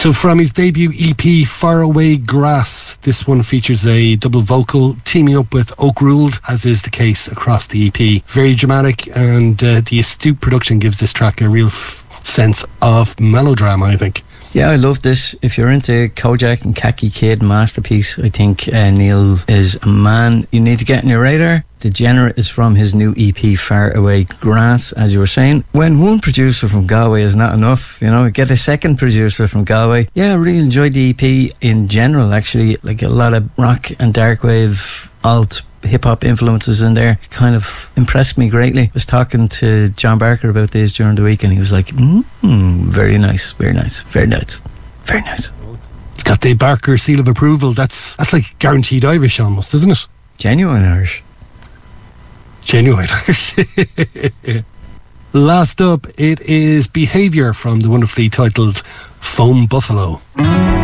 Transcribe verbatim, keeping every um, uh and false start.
So from his debut E P, Faraway Grass, this one features a double vocal teaming up with Oak Ruled, as is the case across the E P. Very dramatic, and uh, the astute production gives this track a real f- sense of melodrama, I think. Yeah, I love this. If you're into Kojak and Khaki Kid masterpiece, I think uh, Neil is a man you need to get in your radar. Degenerate is from his new E P, Far Away Grass, as you were saying. When one producer from Galway is not enough, you know, get a second producer from Galway. Yeah, I really enjoyed the E P in general, actually. Like a lot of rock and dark wave, alt, hip-hop influences in there. It kind of impressed me greatly. I was talking to John Barker about this during the week, and he was like, mm, very nice, very nice, very nice, very nice. It's got the Barker seal of approval. That's that's like guaranteed Irish almost, isn't it? Genuine Irish. Genuine Irish. Last up, it is Behaviour from the wonderfully titled Foam Buffalo.